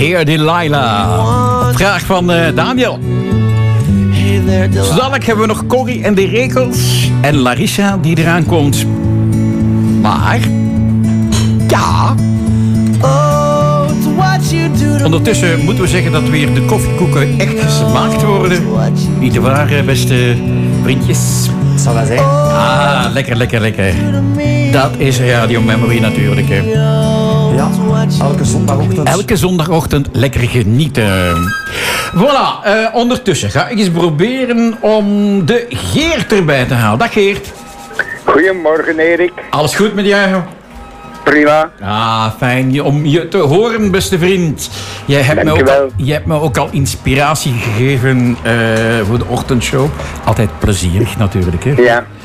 Dear Delilah. Vraag van Daniel. Zo dadelijk hebben we nog Corrie en de Rekels. En Larissa die eraan komt. Maar... Ja... Ondertussen moeten we zeggen dat weer de koffiekoeken echt gesmaakt worden. Niet de waar, beste vriendjes. Zal dat zijn? Ah, lekker, lekker, lekker. Dat is Radio Memory natuurlijk. Hè. Ja, elke zondagochtend. Elke zondagochtend lekker genieten. Voilà, ondertussen ga ik eens proberen om de Geert erbij te halen. Dag Geert. Goedemorgen Erik. Alles goed met jou? Prima. Ah, fijn om je te horen, beste vriend. Jij hebt me ook al inspiratie gegeven voor de ochtendshow. Altijd plezierig natuurlijk, hè? Ja.